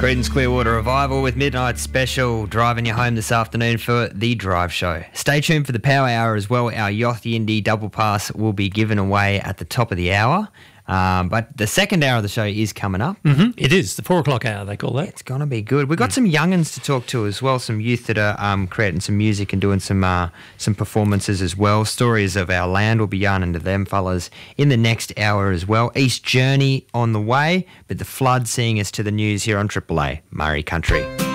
Creedence Clearwater Revival with Midnight Special driving you home this afternoon for The Drive Show. Stay tuned for the Power Hour as well. Our Yoth Yindi double pass will be given away at the top of the hour. But the second hour of the show is coming up. Mm-hmm. It is, the 4 o'clock hour, they call that. It's going to be good. We've got some young'uns to talk to as well, some youth that are creating some music and doing some performances as well. Stories of our land, will be yarning to them fellas in the next hour as well. East Journey on the way, but the flood seeing us to the news here on Triple A, Murray Country.